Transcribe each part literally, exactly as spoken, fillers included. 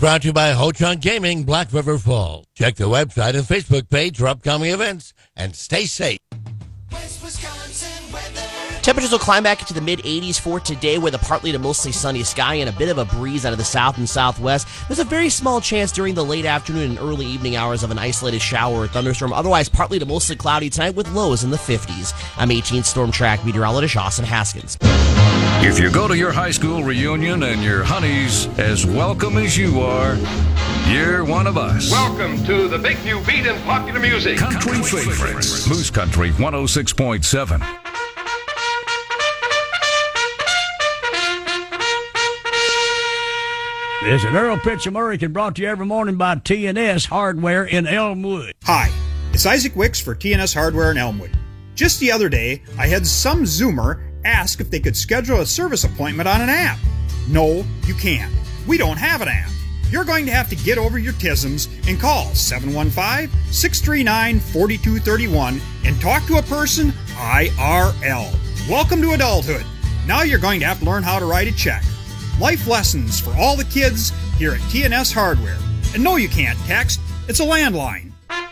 brought to you by Ho Chunk Gaming, Black River Falls. Check the website and Facebook page for upcoming events, and stay safe. West Wisconsin weather. Temperatures will climb back into the mid-eighties for today with a partly to mostly sunny sky and a bit of a breeze out of the south and southwest. There's a very small chance during the late afternoon and early evening hours of an isolated shower or thunderstorm. Otherwise, partly to mostly cloudy tonight with lows in the fifties. I'm eighteenth Storm Track meteorologist Austin Haskins. If you go to your high school reunion and your honey's as welcome as you are, you're one of us. Welcome to the big new beat in popular music. Country, Country favorites. favorites. Moose Country one oh six point seven. This is Earl Pitts American, brought to you every morning by T and S Hardware in Elmwood. Hi, it's Isaac Wicks for T and S Hardware in Elmwood. Just the other day, I had some Zoomer ask if they could schedule a service appointment on an app. No, you can't. We don't have an app. You're going to have to get over your tisms and call seven one five, six three nine, four two three one and talk to a person I R L. Welcome to adulthood. Now you're going to have to learn how to write a check. Life lessons for all the kids here at T and S Hardware. And no, you can't text. It's a landline.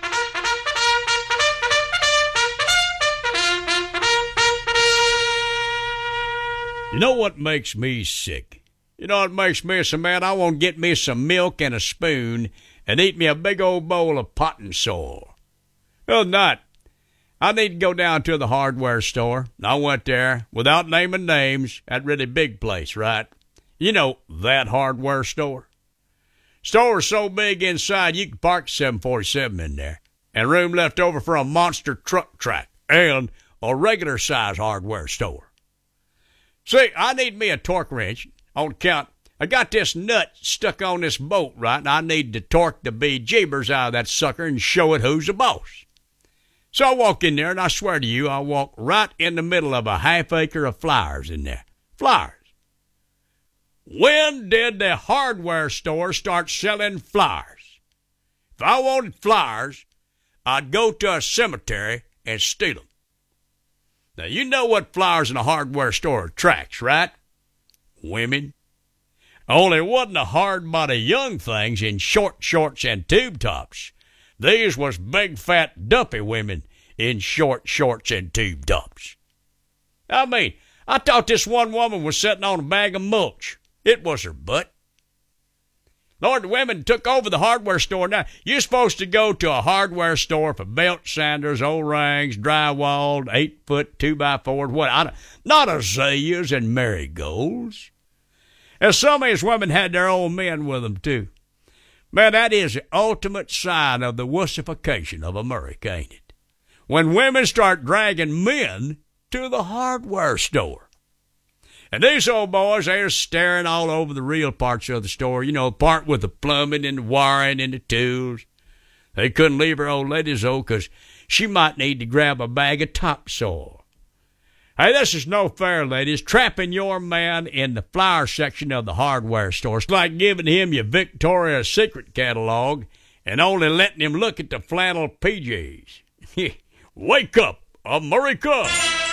You know what makes me sick? You know what makes me so mad? I want to get me some milk and a spoon and eat me a big old bowl of potting soil. Well, not. I need to go down to the hardware store. I went there without naming names. That really big place, right? You know, that hardware store. Store's so big inside you can park seven forty-seven in there. And room left over for a monster truck track and a regular size hardware store. See, I need me a torque wrench on account. I got this nut stuck on this bolt, right? And I need to torque the bejeebers out of that sucker and show it who's the boss. So I walk in there, and I swear to you, I walk right in the middle of a half acre of flowers in there. Flowers. When did the hardware store start selling flowers? If I wanted flowers, I'd go to a cemetery and steal them. Now, you know what flowers in a hardware store attracts, right? Women. Only it wasn't a hard-body young things in short shorts and tube tops. These was big, fat, dumpy women in short shorts and tube tops. I mean, I thought this one woman was sitting on a bag of mulch. It was her butt. Lord, the women took over the hardware store. Now, you're supposed to go to a hardware store for belt sanders, O-rings, drywall, eight-foot, two-by-four, what? I don't, not azaleas and marigolds. And some of these women had their own men with them, too. Man, that is the ultimate sign of the wussification of America, ain't it? When women start dragging men to the hardware store. And these old boys, they're staring all over the real parts of the store, you know, part with the plumbing and the wiring and the tools. They couldn't leave her old ladies, though, because she might need to grab a bag of topsoil. Hey, this is no fair, ladies. Trapping your man in the flower section of the hardware store. It's like giving him your Victoria's Secret catalog and only letting him look at the flannel P Js. Wake up, America!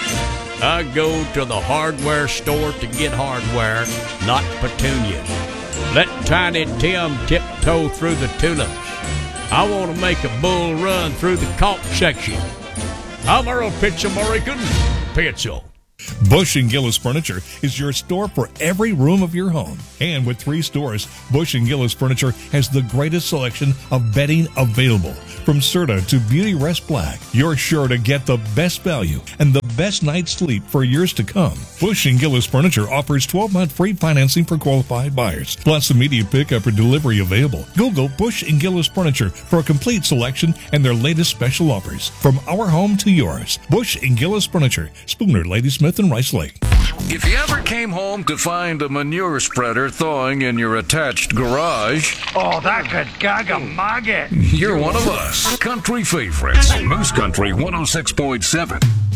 I go to the hardware store to get hardware, not petunias. Let Tiny Tim tiptoe through the tulips. I want to make a bull run through the caulk section. I'm Earl Pitts American. Pitzel. Bush and Gillis Furniture is your store for every room of your home. And with three stores, Bush and Gillis Furniture has the greatest selection of bedding available. From Serta to Beauty Rest Black, you're sure to get the best value and the best night's sleep for years to come. Bush and Gillis Furniture offers twelve-month free financing for qualified buyers, plus immediate pickup or delivery available. Google Bush and Gillis Furniture for a complete selection and their latest special offers. From our home to yours, Bush and Gillis Furniture, Spooner, Ladysmith, and Rice Lake. If you ever came home to find a manure spreader thawing in your attached garage, oh, that could gag a maggot. You're one of us. Country favorites. Moose Country one oh six point seven.